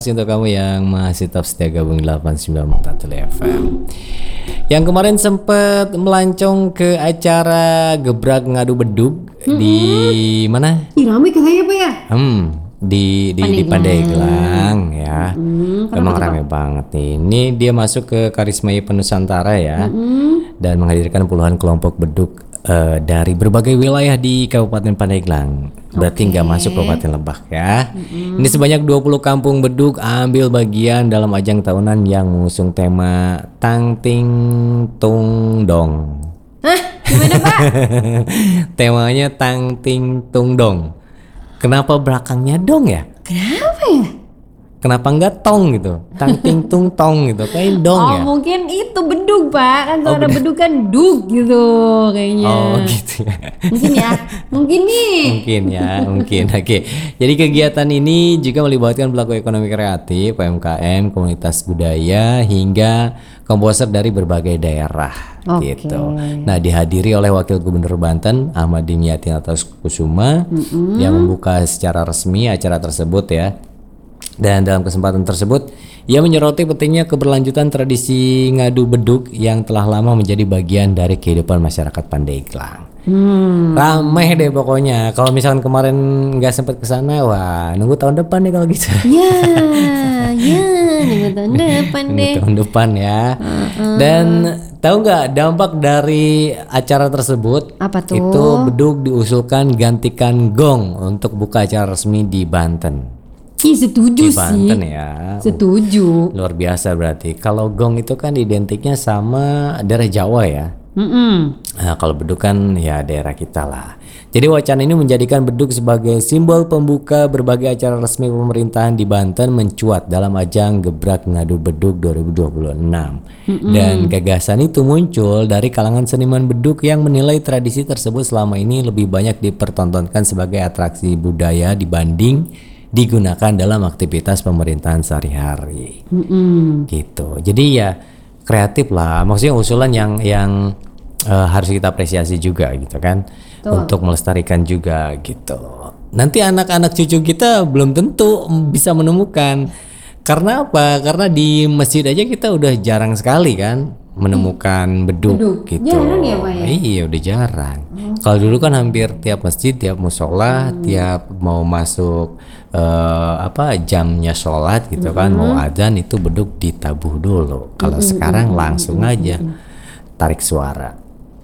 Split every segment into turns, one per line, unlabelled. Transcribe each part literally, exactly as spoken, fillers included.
Untuk kamu yang masih tetap setia gabung delapan sembilan empat F M, yang kemarin sempat melancong ke acara gebrak ngadu bedug mm-hmm. di mana?
Ih, ramai katanya Pak ya?
Hmm, di di di Pandeglang ya. Mm-hmm. Memang ramai banget nih. Ini dia masuk ke Karisma Event Nusantara ya, mm-hmm. dan menghadirkan puluhan kelompok bedug uh, dari berbagai wilayah di Kabupaten Pandeglang. Berarti nggak okay. masuk Kabupaten Lebak ya. Mm-hmm. Ini sebanyak dua puluh kampung bedug ambil bagian dalam ajang tahunan yang mengusung tema Tang Ting Tung Dong.
Hah? Gimana Pak?
Temanya Tang Ting Tung Dong. Kenapa belakangnya dong ya?
Kenapa ya?
Kenapa enggak tong gitu? Tang ting tung tong gitu. Kayak dong
oh,
ya.
Oh, mungkin itu bedug, Pak. Kan kalau
oh,
ada bedug kan dug gitu kayaknya.
Oh, gitu ya.
Mungkin ya. Mungkin nih.
Mungkin ya, mungkin. Oke. Okay. Jadi kegiatan ini juga melibatkan pelaku ekonomi kreatif, U M K M, komunitas budaya hingga komposer dari berbagai daerah. Okay. Gitu. Nah, dihadiri oleh Wakil Gubernur Banten Ahmad Dimyati Kusuma mm-hmm. yang membuka secara resmi acara tersebut ya. Dan dalam kesempatan tersebut, ia menyoroti pentingnya keberlanjutan tradisi ngadu bedug yang telah lama menjadi bagian dari kehidupan masyarakat Pandeglang. Hmm. Ramai deh pokoknya. Kalau misalkan kemarin nggak sempat kesana, wah nunggu tahun depan nih kalau gitu.
Ya, ya nunggu tahun depan deh.
Nunggu tahun depan ya. Uh-uh. Dan tahu nggak dampak dari acara tersebut?
Apa tuh?
Itu bedug diusulkan gantikan gong untuk buka acara resmi di Banten.
Ih, setuju
di Banten
sih.
Ya.
Setuju.
Luar biasa berarti. Kalau gong itu kan identiknya sama daerah Jawa ya.
Mm-mm.
Nah, kalau bedug kan ya daerah kita lah. Jadi wacana ini menjadikan bedug sebagai simbol pembuka berbagai acara resmi pemerintahan di Banten mencuat dalam ajang gebrak ngadu bedug dua ribu dua puluh enam. Mm-mm. Dan gagasan itu muncul dari kalangan seniman bedug yang menilai tradisi tersebut selama ini lebih banyak dipertontonkan sebagai atraksi budaya dibanding digunakan dalam aktivitas pemerintahan sehari-hari, mm-hmm. gitu. Jadi ya kreatif lah, maksudnya usulan yang yang uh, harus kita apresiasi juga, gitu kan, Tuh. untuk melestarikan juga, gitu. Nanti anak-anak cucu kita belum tentu bisa menemukan, karena apa? Karena di masjid aja kita udah jarang sekali kan menemukan bedug, bedug. gitu.
Jarang ya Pak ya?
Iya udah jarang. Hmm. Kalau dulu kan hampir tiap masjid, tiap musola, hmm. tiap mau masuk uh, apa jamnya sholat gitu hmm. kan, mau adzan itu bedug ditabuh dulu. Kalau hmm. sekarang hmm. langsung hmm. aja tarik suara.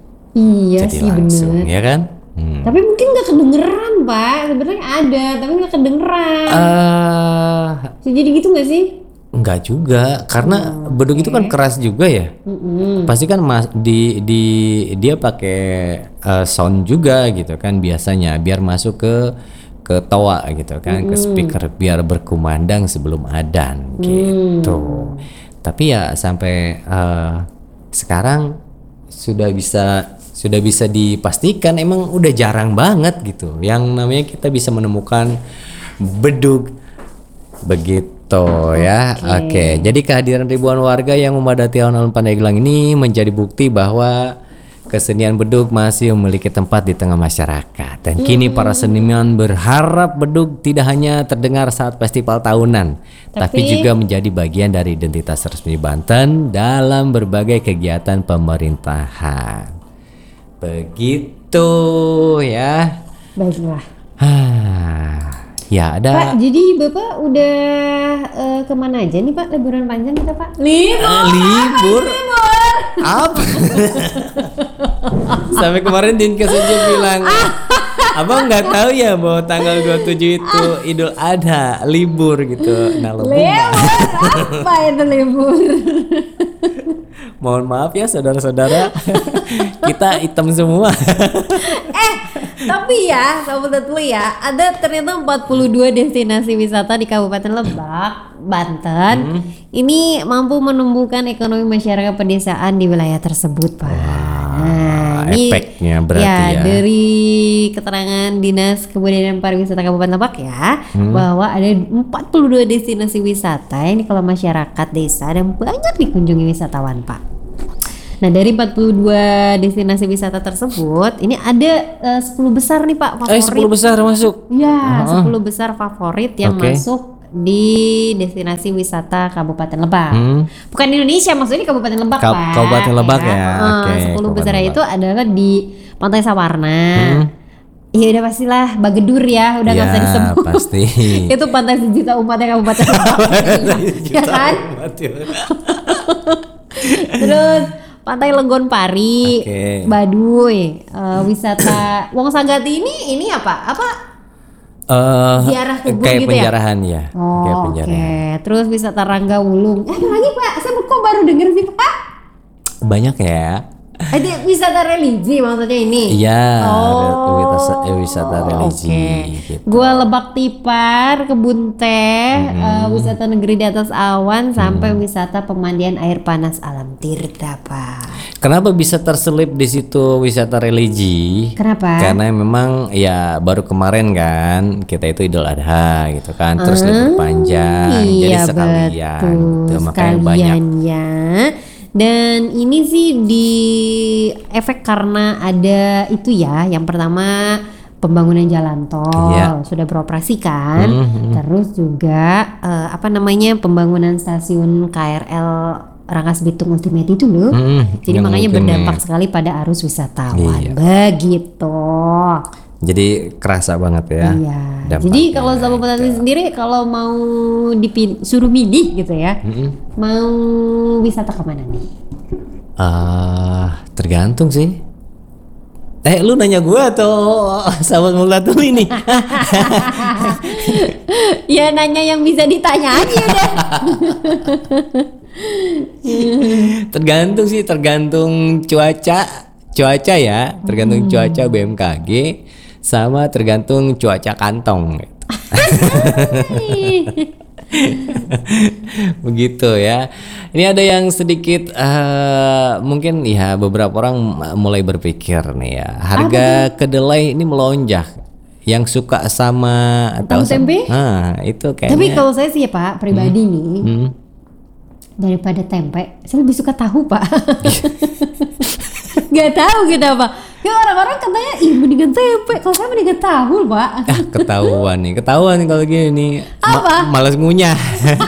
Iya
Jadi
sih
langsung,
bener.
ya kan? Hmm.
Tapi mungkin nggak kedengeran Pak. Sebenarnya ada, tapi nggak kedengeran.
Uh,
Jadi gitu nggak sih?
Enggak juga, karena oh, bedug okay. itu kan keras juga ya. Mm-hmm. Pasti kan mas, di di dia pakai uh, sound juga gitu kan biasanya biar masuk ke ke toa gitu kan, mm-hmm. ke speaker biar berkumandang sebelum adzan gitu. Mm. Tapi ya sampai uh, sekarang sudah bisa sudah bisa dipastikan emang udah jarang banget gitu. Yang namanya kita bisa menemukan bedug begitu. Tuh ya, oke. Okay. Jadi kehadiran ribuan warga yang memadati alun-alun Pandeglang ini menjadi bukti bahwa kesenian bedug masih memiliki tempat di tengah masyarakat. Dan hmm. kini para seniman berharap bedug tidak hanya terdengar saat festival tahunan, tapi, tapi juga menjadi bagian dari identitas resmi Banten dalam berbagai kegiatan pemerintahan. Begitu ya.
Baiklah.
Ya ada.
Pak, jadi Bapak udah uh, kemana aja nih Pak liburan panjang kita Pak? Libur.
Uh, libur. Apa? Sampai kemarin Dinkes aja bilang, abang nggak tahu ya bahwa tanggal dua puluh tujuh itu Idul Adha libur gitu. Nah,
libur apa itu libur?
Mohon maaf ya saudara-saudara, kita hitam semua.
eh, tapi ya, Sobat Tetlu ya, ada ternyata empat puluh dua destinasi wisata di Kabupaten Lebak, Banten. Hmm. Ini mampu menumbuhkan ekonomi masyarakat pedesaan di wilayah tersebut, Pak.
Wow,
nah,
efeknya berarti ya,
ya. Dari keterangan Dinas Kebudayaan dan Pariwisata Kabupaten Lebak ya, hmm. bahwa ada empat puluh dua destinasi wisata yang dikelola masyarakat desa dan banyak dikunjungi wisatawan, Pak. Nah, dari empat puluh dua destinasi wisata tersebut, ini ada uh, sepuluh besar nih Pak favorit.
Eh, sepuluh besar masuk?
Ya, uh-huh. sepuluh besar favorit yang
okay.
masuk di destinasi wisata Kabupaten Lebak.
Hmm.
Bukan Indonesia, maksudnya di Kabupaten Lebak,
Ka-
Pak.
Kabupaten Lebak ya,
kan?
oke,
Eh, sepuluh
Kabupaten
besar
Lebak.
itu adalah di Pantai Sawarna.
Hmm.
Ya udah pastilah Bagedur ya, udah nggak
Ya,
usah disebut.
pasti.
Itu pantai sejuta umatnya Kabupaten Lebak. Ya kan? Terus Pantai Lenggon Pari,
Oke.
Baduy, eh, wisata Wong Sagati ini ini apa? Apa?
Eh,
Ziarah kubur
kayak
gitu ya?
penjarahan ya, kayak
Oh, oke.
penjarahan.
Terus wisata Rangga Wulung. Eh, ada lagi Pak, saya kok baru denger sih Pak.
Banyak ya.
Ada wisata religi maksudnya ini.
Iya,
Oh,
wisata, eh, wisata religi.
oke.
Gitu.
Gua Lebak Tipar, Kebun Teh, eh, wisata negeri di atas awan, sampai wisata pemandian air panas alam Tirta, Pak.
Kenapa bisa terselip di situ wisata religi?
Kenapa?
Karena memang ya baru kemarin kan kita itu Idul Adha gitu kan, terus libur panjang, jadi
Iya
sekalian,
betul,
gitu, makanya banyak.
sekalian ya. Dan ini sih di efek karena ada itu ya. Yang pertama pembangunan jalan tol
Iya.
sudah beroperasi kan.
Mhm.
Terus juga eh, apa namanya pembangunan stasiun K R L Rangkas Bitung Ultimate itu loh.
Mhm,
Jadi
yang
makanya
ultimate.
berdampak sekali pada arus wisatawan.
Iya.
Begitu.
Jadi kerasa banget ya.
Iya.
dampaknya.
Jadi kalau Sahabat Petani sendiri kalau mau dipin suruh milih gitu ya,
Mhm.
mau wisata kemana nih?
Ah, tergantung sih. Eh, lu nanya gua atau sahabat Multatul ini?
Ya nanya yang bisa ditanya aja deh.
Tergantung sih, tergantung cuaca, cuaca ya, tergantung cuaca B M K G, sama tergantung cuaca kantong. Gitu. Begitu ya. Ini ada yang sedikit eh, mungkin ya beberapa orang mulai berpikir nih ya, harga kedelai ini melonjak. Yang suka sama
Tahu
sama-
tempe?
Nah, itu kayaknya.
Tapi kalau saya sih ya Pak pribadi nih,
Hmm.
daripada tempe, saya lebih suka tahu Pak. Gak tahu kenapa. Ya orang-orang katanya ih mendingan tempe, kalau saya mendingan tahu Pak.
Ah, ketahuan nih, ketahuan nih kalau gini.
Apa?
Males ngunyah.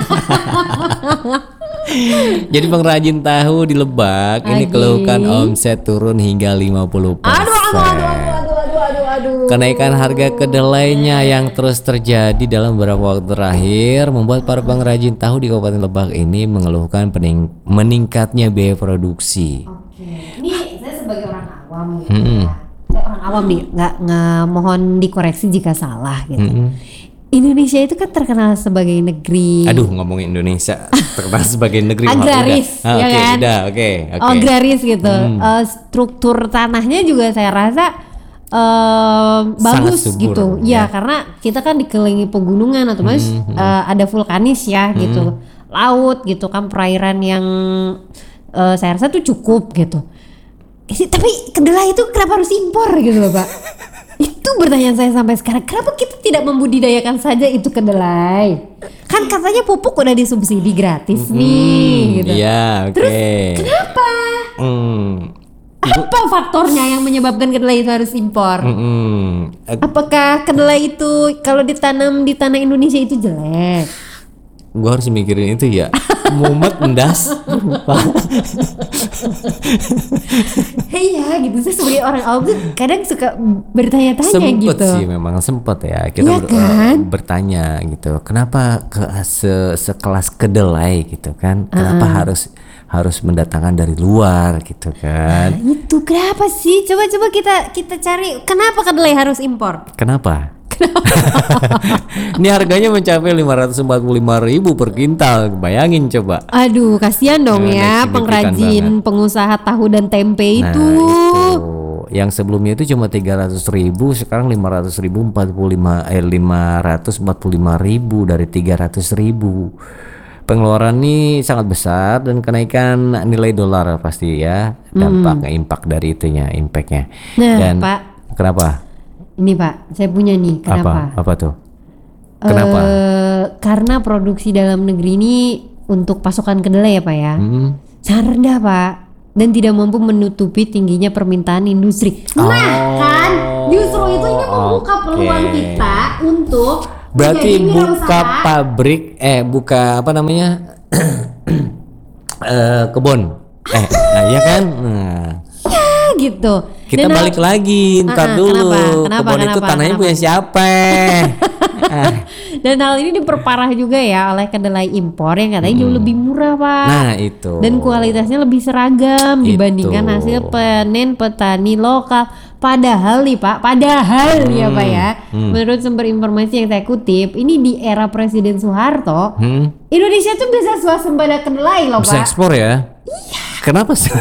Jadi pengrajin tahu di Lebak ini
Lagi.
keluhkan omset turun hingga lima puluh persen.
Aduh, aduh, aduh, aduh, aduh, aduh, aduh, aduh.
Kenaikan harga kedelainya yang terus terjadi dalam beberapa waktu terakhir membuat para pengrajin tahu di Kabupaten Lebak ini mengeluhkan pening- meningkatnya biaya produksi.
Oke, ini saya sebagai orang awam gitu
Mm-mm.
ya. Saya orang awam nih, nggak nggak mohon dikoreksi jika salah gitu.
Mm-mm.
Indonesia itu kan terkenal sebagai negeri
Aduh, ngomongin Indonesia terkenal sebagai negeri
agraris,
udah. Ah,
ya
oke,
kan?
udah, oke, oke.
Oh, agraris gitu. Eh, struktur tanahnya juga saya rasa eh, bagus
subur,
gitu.
ya.
Ya, karena kita kan dikelilingi pegunungan, otomatis eh, ada vulkanis ya gitu. Laut gitu kan, perairan yang eh, saya rasa tuh cukup gitu. Eh, tapi kedelai itu kenapa harus impor gitu loh, Pak? Itu pertanyaan saya sampai sekarang. Kenapa kita tidak membudidayakan saja itu kedelai? Kan katanya pupuk udah disubsidi gratis nih gitu.
Iya, oke.
Terus kenapa?
Hmm.
Apa faktornya yang menyebabkan kedelai itu harus impor?
Mm-mm. Eh,
Apakah kedelai itu kalau ditanam di tanah Indonesia itu jelek?
Gua harus mikirin itu ya. Mumet endas.
Iya gitu. Saya sebagai orang awam tuh kadang suka bertanya-tanya
Sempet
gitu.
sih, memang sempet ya. Kita
Iya
ber-
kan?
eh, bertanya gitu. Kenapa ke se- sekelas kedelai gitu kan? Kenapa harus harus mendatangkan dari luar gitu kan?
Nah, itu kenapa sih? Coba-coba kita kita cari kenapa kedelai harus impor?
Kenapa? Ini harganya mencapai lima ratus empat puluh lima ribu per kintal. Bayangin coba.
Aduh, kasihan dong
Nah,
ya
signifikan
pengrajin, pengusaha tahu dan tempe
Nah,
itu.
itu. Yang sebelumnya itu cuma tiga ratus ribu, sekarang lima ratus ribu empat puluh lima eh lima ratus empat puluh lima ribu dari tiga ratus ribu. Pengeluaran ini sangat besar dan kenaikan nilai dolar pasti ya, dampaknya impact dari itunya, impactnya.
Nah,
Dan
Pak,
kenapa?
ini Pak, saya punya nih. Kenapa?
Apa? Apa tuh? Kenapa?
Eh, karena produksi dalam negeri ini untuk pasokan kedelai ya Pak ya,
Hmm.
sangat rendah Pak, dan tidak mampu menutupi tingginya permintaan industri. Nah
Oh,
kan, justru itu ini membuka
oke.
peluang kita untuk
Berarti
Jadi
buka
wirausaha.
pabrik, eh buka apa namanya eh, kebun, eh, nah, ya kan? Nah,
Ah, gitu.
kita
Dan
balik
hal-
lagi, ntar
Ah, ah,
dulu.
kenapa? Kenapa?
Kebun itu
Kenapa?
tanahnya
Kenapa?
punya siapa? Ah,
Dan hal ini diperparah juga ya oleh kedelai impor yang katanya jauh lebih murah, Pak.
Nah itu.
Dan kualitasnya lebih seragam
Itu.
dibandingkan hasil panen petani lokal. Padahal nih Pak, padahal ya Pak ya,
hmm.
menurut sumber informasi yang saya kutip, ini di era Presiden Soeharto,
Hmm,
Indonesia tuh bisa swasembada kedelai loh
bisa
Pak.
ekspor ya? Kenapa sih?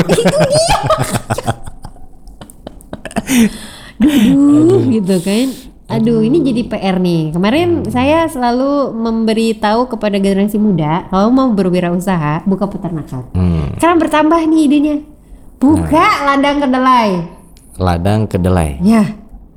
Duh, gitu kan. Aduh, ini jadi P R nih. Kemarin saya selalu memberitahu kepada generasi muda, kalau mau berwirausaha, buka peternakan.
Hmm,
Sekarang bertambah nih idenya. Buka ladang kedelai.
ladang kedelai.
Ya.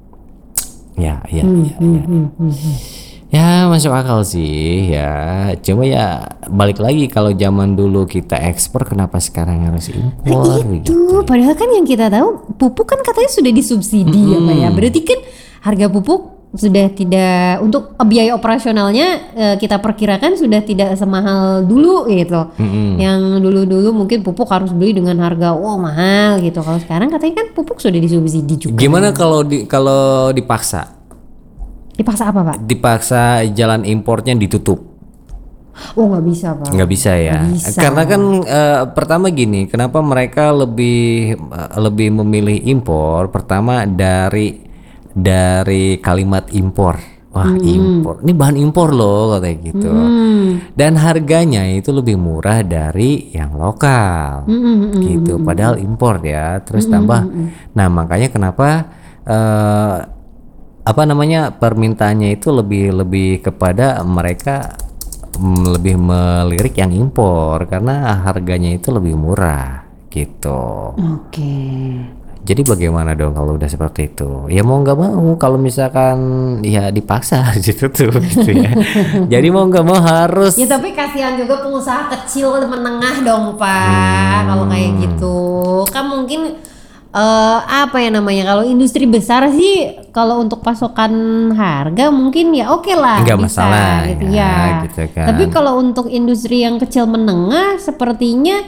Ya, ya,
Hmm,
ya,
hmm,
ya.
hmm, hmm, hmm.
Ya masuk akal sih ya. Cuma ya balik lagi kalau zaman dulu kita ekspor, kenapa sekarang harus impor? gitu.
Tuh, padahal kan yang kita tahu pupuk kan katanya sudah disubsidi ya Pak ya. Berarti kan harga pupuk sudah tidak, untuk biaya operasionalnya eh, kita perkirakan sudah tidak semahal dulu gitu.
Mm-mm.
Yang dulu-dulu mungkin pupuk harus beli dengan harga wow mahal gitu. Kalau sekarang katanya kan pupuk sudah disubsidi juga.
Gimana kalau di kalau dipaksa?
Dipaksa apa Pak?
Dipaksa jalan importnya ditutup?
Oh nggak bisa Pak.
Nggak bisa ya?
Nggak bisa.
Karena kan eh, pertama gini, kenapa mereka lebih eh, lebih memilih impor? Pertama dari dari kalimat impor. Wah, impor. Ini bahan impor loh katanya gitu.
Hmm.
Dan harganya itu lebih murah dari yang lokal.
Hmm, hmm, hmm,
Gitu. Padahal impor ya. Terus tambah. Nah, makanya kenapa eh, apa namanya permintaannya itu lebih lebih kepada mereka mm, lebih melirik yang impor karena harganya itu lebih murah gitu.
Oke.
Jadi bagaimana dong kalau udah seperti itu? Ya mau nggak mau kalau misalkan ya dipaksa gitu tuh gitu ya. Jadi mau nggak mau harus.
Ya tapi kasihan juga pengusaha kecil menengah dong Pak. Kalau kayak gitu kan mungkin eh, apa ya namanya, kalau industri besar sih kalau untuk pasokan harga mungkin ya oke lah,
Nggak
bisa
masalah
gitu
ya,
ya.
gitu kan.
Tapi kalau untuk industri yang kecil menengah sepertinya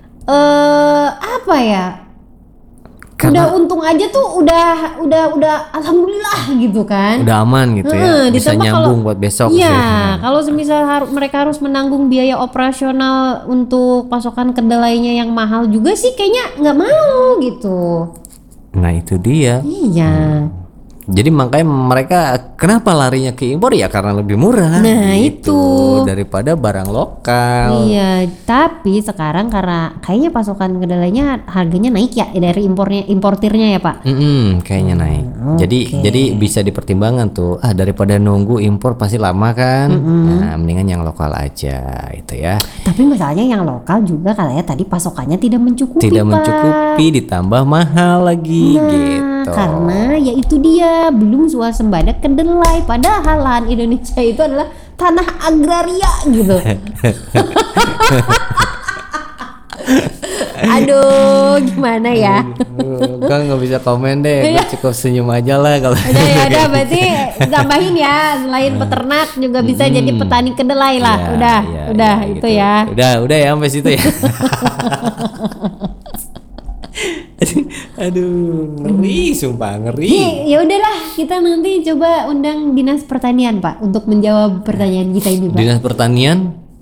eh apa ya?
Karena-
udah untung aja tuh udah udah udah alhamdulillah gitu kan.
Udah aman gitu
Heeh,
ya. Bisa
ditambah
nyambung
kalau-
buat besok
Iya,
sih.
kalau semisal har- mereka harus menanggung biaya operasional untuk pasokan kedelainya yang mahal juga sih kayaknya nggak mau gitu.
Nah itu dia.
Iya.
Jadi makanya mereka kenapa larinya ke impor ya karena lebih murah.
Nah,
gitu,
itu.
daripada barang lokal.
Iya, tapi sekarang karena kayaknya pasokan kedelainya harganya naik ya dari impornya importirnya ya Pak.
Mm-mm, kayaknya naik. Jadi jadi bisa dipertimbangkan tuh. Ah daripada nunggu impor pasti lama kan. Nah mendingan yang lokal aja itu ya.
Tapi masalahnya yang lokal juga katanya tadi pasokannya tidak mencukupi
Tidak
Pak.
mencukupi ditambah mahal lagi
Nah,
gitu.
karena ya itu dia belum swasembada kedelai. Padahal lahan Indonesia itu adalah tanah agraria gitu. Aduh, gimana ya?
Gue nggak bisa komen deh. Gue cukup senyum aja lah kalau.
Udah ya udah berarti tambahin ya, selain peternak juga bisa jadi petani kedelai lah.
Ya,
udah,
ya,
udah
ya,
itu
gitu.
ya.
Udah, udah ya sampai situ ya. Aduh, ngeri, sumpah ngeri.
Nih, ya udahlah, kita nanti coba undang Dinas Pertanian, Pak, untuk menjawab pertanyaan kita ini, Pak.
Dinas Pertanian.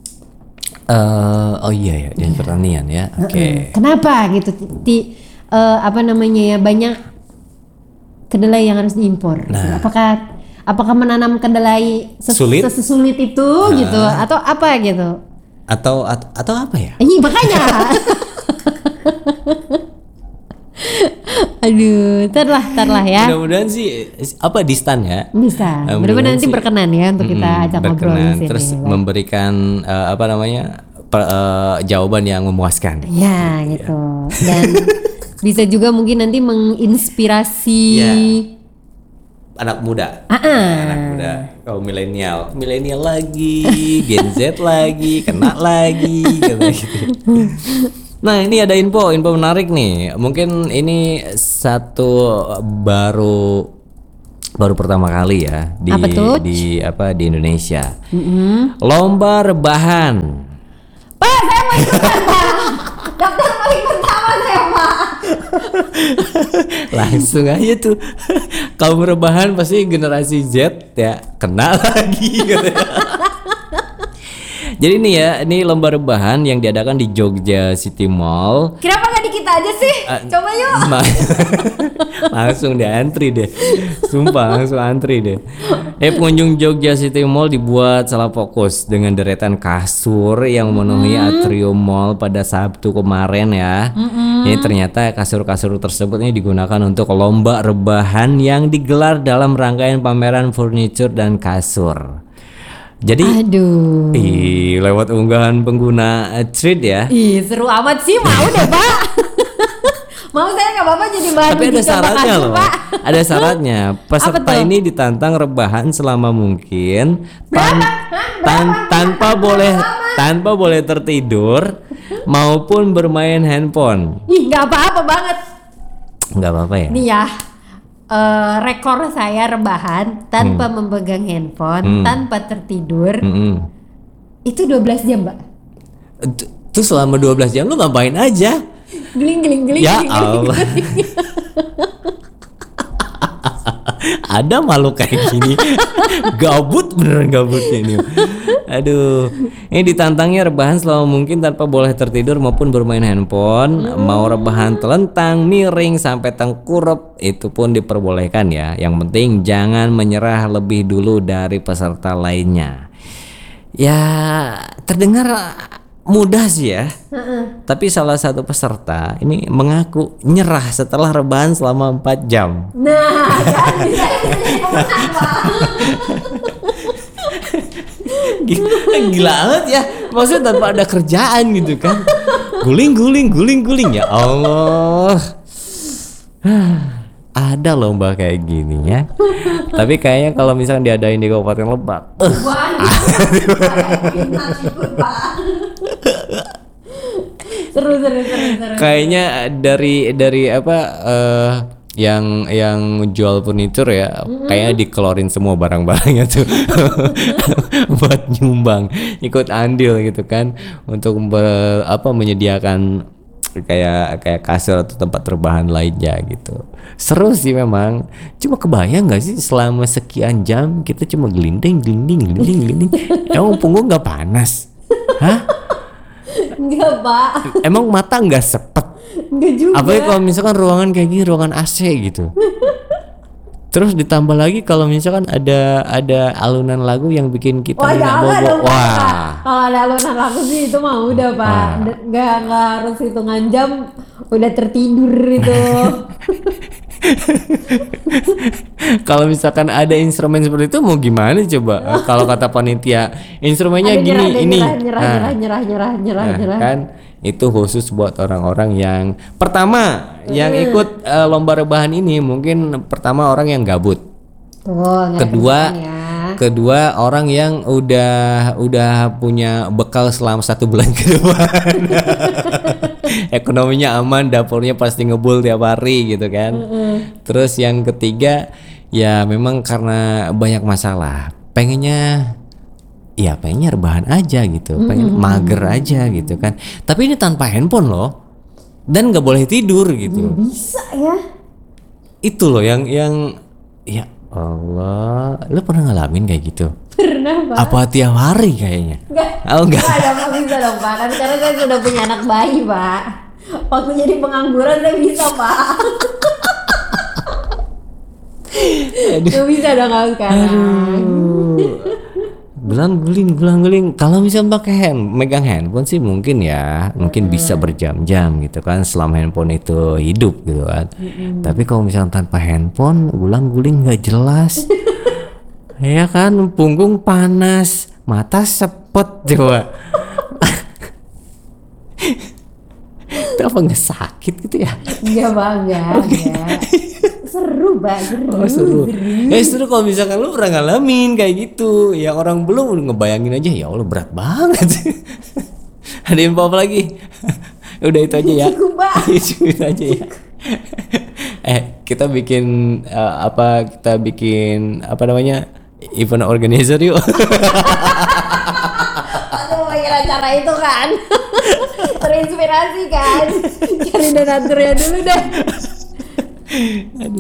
eh oh iya ya, Dinas Pertanian ya. Oke.
Kenapa gitu? Ti, eh, apa namanya ya, banyak kedelai yang harus diimpor.
Nah.
Apakah apakah menanam kedelai ses-
Sulit?
sesulit itu gitu atau apa gitu?
Atau at- atau apa ya?
Ih, makanya. Aduh, tarlah, tarlah ya.
Mudah-mudahan sih apa distan ya.
Bisa.
Eh,
Mudah-mudahan nanti
sih-
berkenan ya untuk kita
Mm,
ajak ngobrol di
berkenan.
sini.
Terus
Pak.
memberikan eh, apa namanya per- eh, jawaban yang memuaskan.
Ya, gitu. Dan bisa juga mungkin nanti menginspirasi.
Ya. Anak muda.
Ah, ah.
Anak muda. Kalau milenial, milenial lagi, Gen Z lagi, kena lagi, katanya gitu. Nah ini ada info, info menarik nih. Mungkin ini satu baru baru pertama kali ya di
Apa tuh?
di apa di Indonesia.
Mm-mm.
Lomba rebahan.
Pak, saya mau ikutan Pak. Daftar paling pertama saya Pak.
Langsung aja tuh. Kaum rebahan pasti generasi Z ya, kena lagi gitu ya. Jadi nih ya, ini lomba rebahan yang diadakan di Jogja City Mall.
Kenapa nggak di kita aja sih? Coba yuk.
Ma- langsung di antri deh, sumpah langsung antri deh. Eh pengunjung Jogja City Mall dibuat salah fokus dengan deretan kasur yang memenuhi atrium mall pada Sabtu kemarin ya.
Mm-mm.
Ini ternyata kasur-kasur tersebut ini digunakan untuk lomba rebahan yang digelar dalam rangkaian pameran furniture dan kasur. Jadi,
Aduh.
ih, lewat unggahan pengguna uh, Thread ya.
Ih, seru amat sih, mau deh Pak. Mau saya nggak apa-apa jadi bahan
Tapi ada
uji coba
syaratnya
kasur,
loh.
Pak.
Ada syaratnya. Peserta
tuh?
ini ditantang rebahan selama mungkin tan-
Berapa? Hah?
tan-
Berapa?
tanpa boleh tanpa boleh tertidur maupun bermain handphone.
Ih, nggak apa-apa banget.
Nggak apa-apa ya.
Nih ya, eh, rekor saya rebahan tanpa memegang handphone,
Hmm.
tanpa tertidur,
Mm-mm.
itu dua belas jam, Mbak.
T- Terus selama dua belas jam lu ngapain aja?
Geling, geling, geling.
Ya
geling, geling,
Allah.
geling.
Ada makhluk kayak gini. Gabut beneran gabutnya ini. Aduh. Ini ditantangnya rebahan selama mungkin tanpa boleh tertidur maupun bermain handphone. Mau rebahan telentang, miring sampai tengkurap itu pun diperbolehkan ya. Yang penting jangan menyerah lebih dulu dari peserta lainnya. Ya terdengar mudah sih ya. Tapi salah satu peserta ini mengaku nyerah setelah rebahan selama empat jam.
Nah, kan bisa jadi pemenang, Pak.
Gila, gila banget ya. Maksudnya tanpa ada kerjaan gitu kan. Guling guling guling guling ya Allah. Ada lomba kayak gini ya. Tapi kayaknya kalau misalnya diadain di Kabupaten Lebak, uh,
Wah, ikut, Pak. Seru, seru, seru, seru.
kayaknya dari dari apa eh, yang yang jual furniture ya, kayaknya dikeluarin semua barang-barangnya tuh buat nyumbang, ikut andil gitu kan untuk be- apa menyediakan kayak kayak kasur atau tempat rebahan lainnya gitu. Seru sih memang. Cuma kebayang nggak sih selama sekian jam kita cuma gelinding gelinding gelinding gelinding. Emang punggung nggak panas? Hah?
Enggak, Pak.
Emang mata nggak sepet?
Enggak juga.
Apalagi kalau misalkan ruangan kayak gini, ruangan A C gitu. Terus ditambah lagi kalau misalkan ada ada alunan lagu yang bikin kita
Wah,
nggak
jangan
bobo.
dong, Pak.
Wah.
Kalau ada alunan lagu sih itu mah udah, Pak.
Ah.
Nggak, nggak harus hitungan jam, udah tertidur itu.
Kalau misalkan ada instrumen seperti itu mau gimana coba? Kalau kata panitia, instrumennya
Ada
gini
nyerah, ada
ini.
nyerah, nyerah,
Nah,
nyerah, nyerah, nyerah, nyerah,
nah,
nyerah.
kan itu khusus buat orang-orang yang pertama yang ikut eh, lomba rebahan ini mungkin pertama orang yang gabut.
Tuh, nggak ada
Kedua,
kerjaan ya.
kedua orang yang udah udah punya bekal selama satu bulan ke depan. Ekonominya aman, dapurnya pasti ngebul tiap hari gitu kan. Terus yang ketiga ya memang karena banyak masalah, pengennya ya pengennya rebahan aja gitu, pengen mager aja gitu kan. Tapi ini tanpa handphone loh, dan nggak boleh tidur gitu.
Bisa ya?
Itu loh yang yang ya Allah, lu pernah ngalamin kayak gitu?
Pernah, Pak.
Apa tiap hari kayaknya?
Enggak.
Oh enggak.
Enggak ada, nggak bisa dong, Pak. Kan karena saya sudah punya anak bayi, Pak. Waktu jadi pengangguran saya bisa, Pak. Nggak bisa dong kalau sekarang.
Gulang guling gulang guling. Kalau misalnya pakai hand, megang handphone sih mungkin ya, mungkin bisa berjam-jam gitu kan selama handphone itu hidup gitu kan. Tapi kalau misalnya tanpa handphone, gulang guling nggak jelas. Ya kan, punggung panas, mata sepet coba. Itu apa nggak sakit gitu ya?
Enggak, Pak. Enggak, enggak. Seru, Pak. Seru.
Oh seru. Eh seru kalau misalkan lu pernah ngalamin kayak gitu. Ya orang belum udah ngebayangin aja, ya Allah berat banget. Ada info apa lagi? Udah itu aja ya.
Cukup, Pak.
Cukup itu aja ya. Eh kita bikin uh, apa kita bikin apa namanya event organizer yuk.
Aduh, kira cara itu kan. Terinspirasi kan. Cari donaturnya dulu deh.